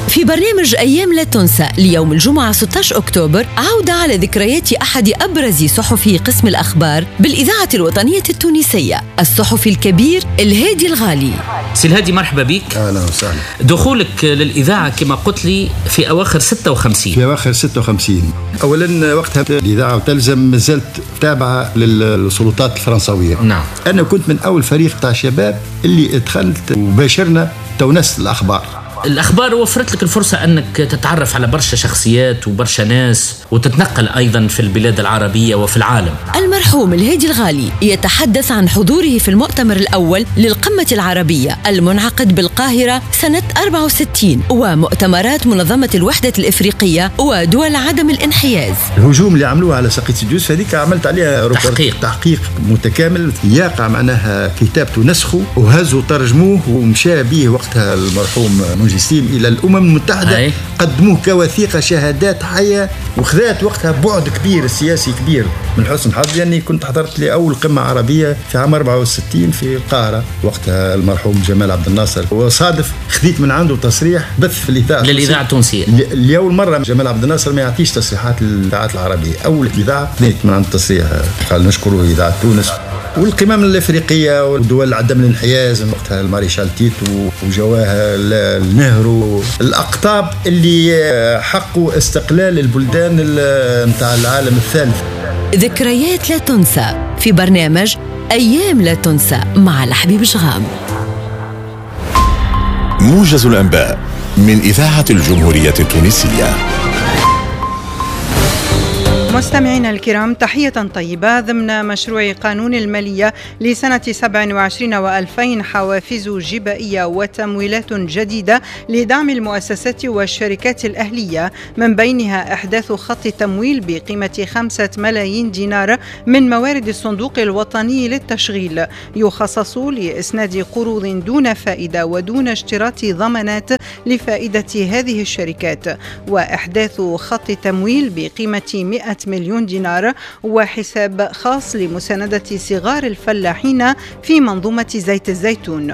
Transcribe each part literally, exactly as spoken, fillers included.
في برنامج أيام لا تنسى ليوم الجمعة ستة عشر أكتوبر عودة على ذكريات أحد أبرز صحفي قسم الأخبار بالإذاعة الوطنية التونسية، الصحفي الكبير الهادي الغالي. سي الهادي مرحبا بك. أهلا وسهلا. دخولك للإذاعة كما قلت لي في أواخر ستة وخمسين. في أواخر ستة وخمسين. أولا وقتها الإذاعة تلزم مازالت تابعة للسلطات الفرنسوية. نعم. أنا كنت من أول فريق تاع شباب اللي دخلت وباشرنا تونس الأخبار. الأخبار وفرت لك الفرصة أنك تتعرف على برشا شخصيات وبرشا ناس وتتنقل أيضا في البلاد العربية وفي العالم. المرحوم الهادي الغالي يتحدث عن حضوره في المؤتمر الأول للقمة العربية المنعقد بالقاهرة سنة أربعة وستين ومؤتمرات منظمة الوحدة الإفريقية ودول عدم الانحياز. الهجوم اللي عملوه على ساقية سدوس هذيك عملت عليها تحقيق تحقيق متكامل، يقع معناها كتابته نسخه وهزوا ترجموه ومشى به وقتها المرحوم مجسيم إلى الأمم المتحدة. أي. قدموه كوثيقة شهادات حية وخذات وقتها بعد كبير سياسي كبير. من حسن حظي أني كنت حضرت لأول قمة عربية في عام أربعة وستين في القاهرة وقتها المرحوم جمال عبد الناصر، وصادف خذيت من عنده تصريح بث في الإذاعة للإذاعة التونسية. لأول مرة جمال عبد الناصر ما يعطيش تصريحات للإذاعات العربية، أول إذاعة خذيت من عنده تصريح قال نشكره إذاعة تونس. والقمم الافريقيه ودول عدم الانحياز وقتها الماريشال تيتو وجواها النهرو، الاقطاب اللي حقوا استقلال البلدان نتاع العالم الثالث. ذكريات لا تنسى في برنامج أيام لا تنسى مع الحبيب شغام. موجز الأنباء من إذاعة الجمهورية التونسية. مستمعينا الكرام، تحية طيبة. ضمن مشروع قانون المالية لسنة سبع وعشرين وألفين حوافز جبائية وتمويلات جديدة لدعم المؤسسات والشركات الأهلية، من بينها إحداث خط تمويل بقيمة خمسة ملايين دينار من موارد الصندوق الوطني للتشغيل يخصص لإسناد قروض دون فائدة ودون اشتراط ضمانات لفائدة هذه الشركات، وإحداث خط تمويل بقيمة مئة مليون دينار وحساب خاص لمساندة صغار الفلاحين في منظومة زيت الزيتون.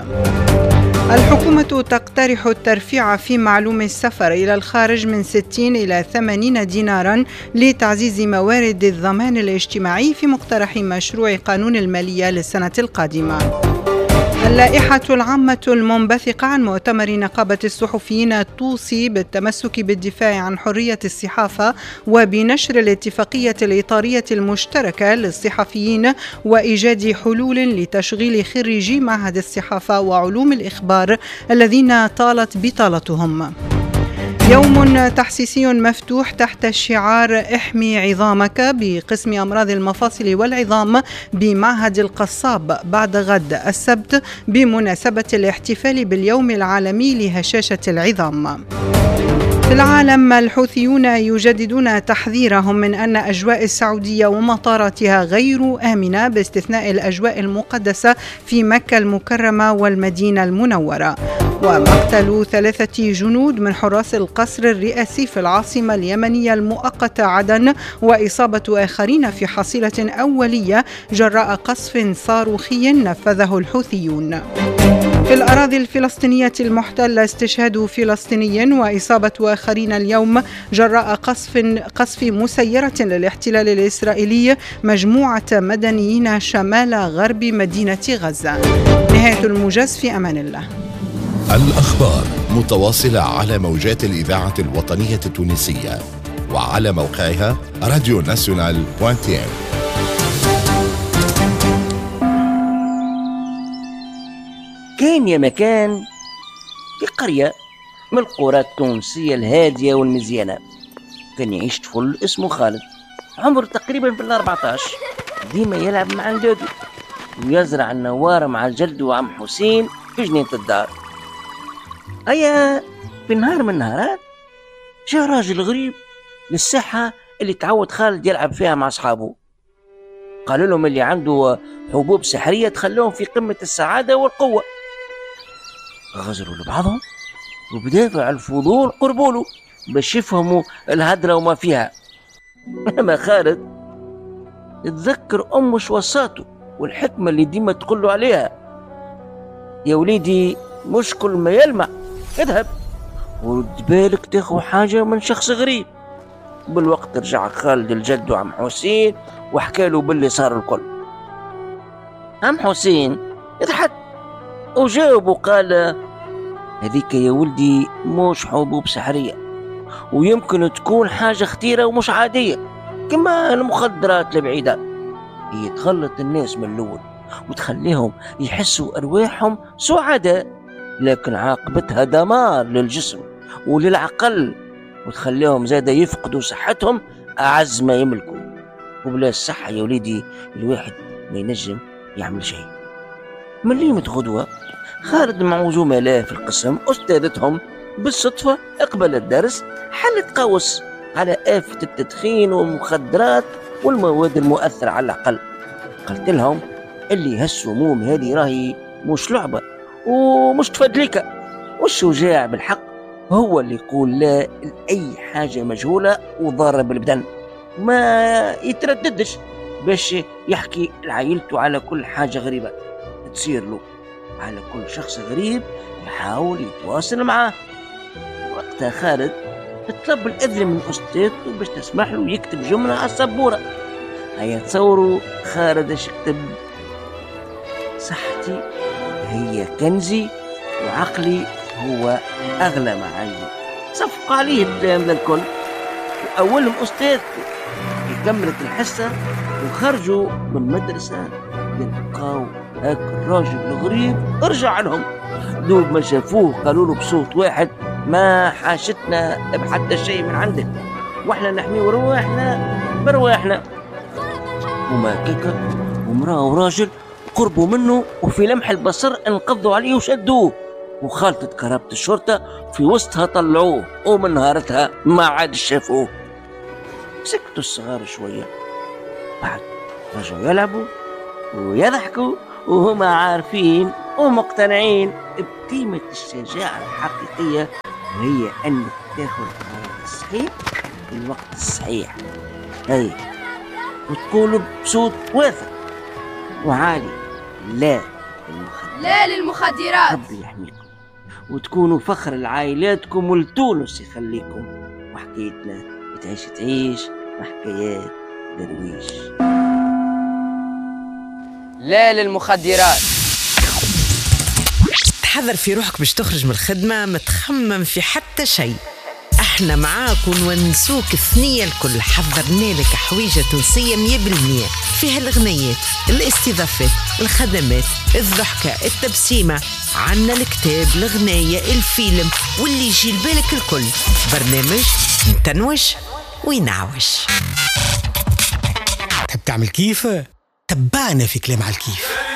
الحكومة تقترح الترفيع في معلوم السفر إلى الخارج من ستين إلى ثمانين ديناراً لتعزيز موارد الضمان الاجتماعي في مقترح مشروع قانون المالية للسنة القادمة. اللائحة العامة المنبثقة عن مؤتمر نقابة الصحفيين توصي بالتمسك بالدفاع عن حرية الصحافة وبنشر الاتفاقية الإطارية المشتركة للصحفيين وإيجاد حلول لتشغيل خريجي معهد الصحافة وعلوم الإخبار الذين طالت بطالتهم. يوم تحسيسي مفتوح تحت شعار احمي عظامك بقسم أمراض المفاصل والعظام بمعهد القصاب بعد غد السبت بمناسبة الاحتفال باليوم العالمي لهشاشة العظام. في العالم، الحوثيون يجددون تحذيرهم من أن أجواء السعودية ومطاراتها غير آمنة باستثناء الأجواء المقدسة في مكة المكرمة والمدينة المنورة. ومقتل ثلاثة جنود من حراس القصر الرئاسي في العاصمة اليمنية المؤقتة عدن وإصابة آخرين في حصيلة أولية جراء قصف صاروخي نفذه الحوثيون. في الأراضي الفلسطينية المحتلة استشهاد فلسطيني وإصابة آخرين اليوم جراء قصف قصف مسيرة للاحتلال الإسرائيلي مجموعة مدنيين شمال غرب مدينة غزة. نهاية الموجز، في أمان الله. الأخبار متواصلة على موجات الإذاعة الوطنية التونسية وعلى موقعها راديو ناسيونال بوانتين. كان يا مكان في قرية من القرى التونسية الهادية والمزيانة، كان يعيش طفل اسمه خالد عمره تقريبا في الأربعتاش، ديما يلعب مع الجدو ويزرع النوار مع الجد وعم حسين في جنينة الدار. أيا في نهار من النهارات جاء راجل غريب للساحة اللي تعود خالد يلعب فيها مع أصحابه، قالوا لهم اللي عنده حبوب سحرية تخلوهم في قمة السعادة والقوة. غزروا لبعضهم وبدافع الفضول قربوله باش يفهموا الهدرة وما فيها. أما خالد يتذكر أمه وصاته والحكمة اللي ديما تقوله عليها: يا وليدي مش كل ما يلمع اذهب ورد بالك تاخو حاجة من شخص غريب. بالوقت رجع خالد الجد وعم حسين وحكاله باللي صار الكل. عم حسين يضحك وجاوب وقال هذيك يا ولدي مش حبوب سحرية، ويمكن تكون حاجة خطيرة ومش عادية كما المخدرات البعيدة. هي تخلط الناس من الأول وتخليهم يحسوا أرواحهم سعداء، لكن عاقبتها دمار للجسم وللعقل، وتخليهم زادة يفقدوا صحتهم أعز ما يملكوا. وبلا الصحة يا وليدي الواحد ما ينجم يعمل شيء. من ليمة غدوة خالد مع زملائه في القسم أستاذتهم بالصدفة اقبل الدرس حلت قوس على آفة التدخين والمخدرات والمواد المؤثرة على العقل. قلت لهم اللي هالسموم هذه راهي مش لعبة ومش تفدلكة، والشجاع بالحق هو اللي يقول لا لأي حاجة مجهولة وضارة بالبدن، ما يترددش باش يحكي لعائلته على كل حاجة غريبة تصير له، على كل شخص غريب يحاول يتواصل معاه. وقتها خالد طلب الأذن من أستاذته باش تسمح له يكتب جملة على السبورة. هيا تصوروا خالد اش كتب: صحتي هي كنزي وعقلي هو أغلى ما عندي. صفق عليه الكلام الكل. وأولهم أستاذته كملت الحصة وخرجوا من مدرسة يلقاو هاك الراجل الغريب رجع لهم. دوب ما شافوه قالوا له بصوت واحد: ما حاشتنا بحتى شيء من عندك، واحنا نحمي رواحنا برواحنا. وما كيكا ومرأة وراجل قربوا منه وفي لمح البصر انقضوا عليه وشدوه، وخالطت كرابة الشرطة في وسطها طلعوه، ومن نهارتها ما عاد شافوه. سكتوا الصغار شوية، بعد رجعوا يلعبوا ويضحكوا وهم عارفين ومقتنعين بقيمة الشجاعة الحقيقية، وهي أنك تاخذ القرار الصحيح في الوقت الصحيح. هاي وتقولوا بصوت واثق وعالي: لا للمخدرات، لا للمخدرات، ربي يحميكم وتكونوا فخر لعائلاتكم ولتونس يخليكم. وحكايتنا تعيش تعيش وحكايات درويش. لا للمخدرات. تحذر في روحك باش تخرج من الخدمة، ما تخمم في حتى شيء، احنا معاك ونونسوك الثنية الكل. حضرنا لك حويجة تونسية مية بالمية، فيها الغنيات، الاستضافات، الخدمات، الضحكة، التبسيمة، عنا الكتاب، الغناية، الفيلم، واللي يجي لبالك الكل. برنامج نتنوش وينعوش. تحب تعمل كيف؟ تبعنا في كلام على الكيف.